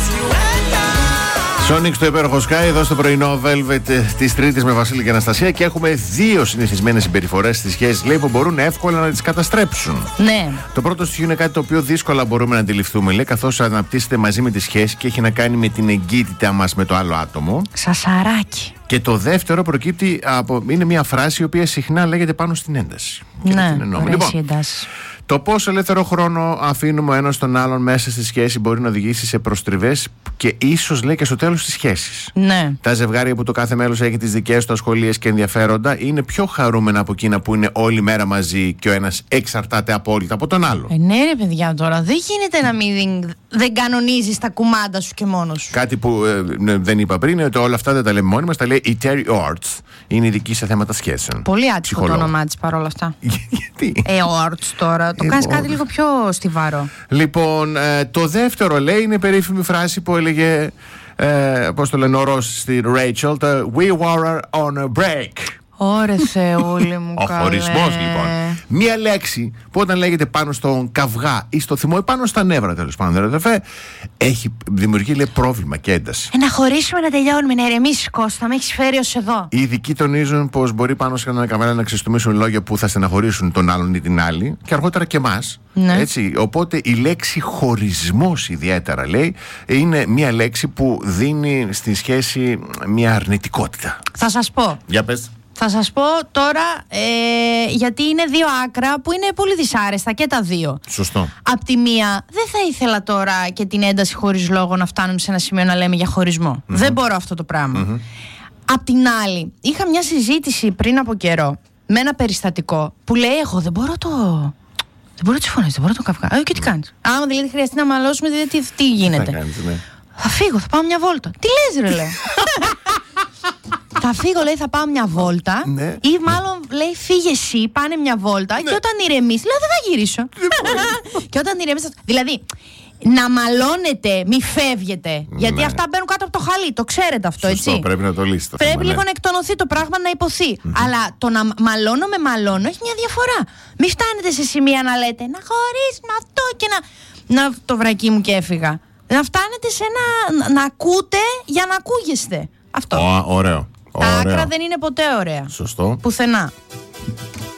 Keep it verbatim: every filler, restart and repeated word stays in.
Sonic στο υπέροχο Sky, εδώ στο πρωινό Velvet της Τρίτης με Βασίλη και Αναστασία, και έχουμε δύο συνηθισμένες συμπεριφορές στις σχέσεις, λέει, που μπορούν εύκολα να τις καταστρέψουν. Ναι. Το πρώτο στοιχείο είναι κάτι το οποίο δύσκολα μπορούμε να αντιληφθούμε, λέει, καθώς αναπτύσσεται μαζί με τη σχέση και έχει να κάνει με την εγκύτητά μας με το άλλο άτομο. Σασαράκι. Και το δεύτερο προκύπτει από. Είναι μια φράση η οποία συχνά λέγεται πάνω στην ένταση. Ναι, ωραίες οι εντάσεις. Το πόσο ελεύθερο χρόνο αφήνουμε ο ένας τον άλλον μέσα στη σχέση μπορεί να οδηγήσει σε προστριβές και ίσως, λέει, και στο τέλος της σχέσης. Ναι. Τα ζευγάρια που το κάθε μέλος έχει τις δικές του ασχολίες και ενδιαφέροντα είναι πιο χαρούμενα από εκείνα που είναι όλη μέρα μαζί και ο ένας εξαρτάται απόλυτα από τον άλλο. Ε, ναι, ρε παιδιά, τώρα δεν γίνεται να μην δεν κανονίζεις τα κουμάντα σου και μόνος σου. Κάτι που ε, ναι, δεν είπα πριν είναι ότι όλα αυτά δεν τα λέμε μόνοι μας, τα λέει η Terry Orts. Είναι ειδική σε θέματα σχέσεων. Πολύ άτυχο το όνομά της παρόλα αυτά. Γιατί? Ε, Orts τώρα. Το κάνεις κάτι λίγο πιο στιβαρό. Λοιπόν, ε, το δεύτερο, λέει, είναι η περίφημη φράση που έλεγε, ε, πώς το λένε, ο Ρος στη Rachel, το We were on a break. Ωρε Θεούλη μου. Ο χωρισμός, λοιπόν. Μία λέξη που όταν λέγεται πάνω στον καυγά ή στο θυμό ή πάνω στα νεύρα, τέλος πάντων, αδερφέ, έχει δημιουργεί, λέει, πρόβλημα και ένταση. Ε, να χωρίσουμε, να τελειώνουμε, να ηρεμήσεις, Κώστα, με έχεις φέρει ως εδώ. Οι ειδικοί τονίζουν πως μπορεί πάνω σε ένα καυγά να ξεστομίσουν λόγια που θα στεναχωρήσουν τον άλλον ή την άλλη και αργότερα και εμάς. Ναι. Έτσι, οπότε η λέξη χωρισμός, ιδιαίτερα, λέει, είναι μια λέξη που δίνει στη σχέση μια αρνητικότητα. Θα σας πω. Για πες. Θα σας πω τώρα, ε, γιατί είναι δύο άκρα που είναι πολύ δυσάρεστα και τα δύο. Σωστό. Απ' τη μία, δεν θα ήθελα τώρα και την ένταση χωρίς λόγο να φτάνουμε σε ένα σημείο να λέμε για χωρισμό. Mm-hmm. Δεν μπορώ αυτό το πράγμα. Mm-hmm. Απ' την άλλη, είχα μια συζήτηση πριν από καιρό με ένα περιστατικό που λέει, εγώ δεν μπορώ το... Δεν μπορώ τις φωνές, δεν μπορώ το καυγά. Ε, και τι κάνεις? Άμα δηλαδή χρειαστεί να μαλώσουμε, δηλαδή τι, τι γίνεται? Θα, κάνεις, ναι. Θα φύγω, θα πάω μια βόλτα. Τι λες, ρε, λέει? Θα φύγω, λέει, θα πάω μια βόλτα. Ναι. Ή μάλλον, λέει, φύγε εσύ, πάνε μια βόλτα. Ναι. Και όταν ηρεμείς, λέω, δεν θα γυρίσω. Και όταν ηρεμείς, δηλαδή, να μαλώνετε, μη φεύγετε. Ναι. Γιατί αυτά μπαίνουν κάτω από το χαλί. Το ξέρετε αυτό, σωστό, έτσι. Πρέπει να το λύσετε. Πρέπει θέμα, λίγο ναι. να εκτονωθεί το πράγμα, να υποθεί. Mm-hmm. Αλλά το να μαλώνω με μαλώνω έχει μια διαφορά. Μην φτάνετε σε σημεία να λέτε να χωρίσουμε αυτό και να. Να το βρακί μου και έφυγα. Να φτάνετε σε ένα. Να ακούτε για να ακούγεστε. Αυτό. Ω, ωραίο. Τα άκρα δεν είναι ποτέ ωραία. Σωστό. Πουθενά.